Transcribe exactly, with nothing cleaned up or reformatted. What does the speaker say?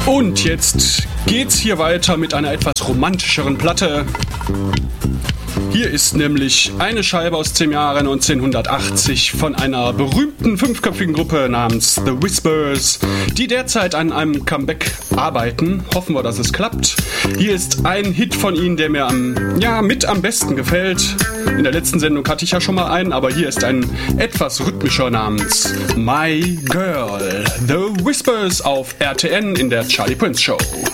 Und jetzt geht's hier weiter mit einer etwas romantischeren Platte. Hier ist nämlich eine Scheibe aus dem Jahre neunzehnhundertachtzig von einer berühmten fünfköpfigen Gruppe namens The Whispers, die derzeit an einem Comeback arbeiten. Hoffen wir, dass es klappt. Hier ist ein Hit von ihnen, der mir am, ja, mit am besten gefällt. In der letzten Sendung hatte ich ja schon mal einen, aber hier ist ein etwas rhythmischer namens My Girl. The Whispers auf R T N in der Charlie Prince Show.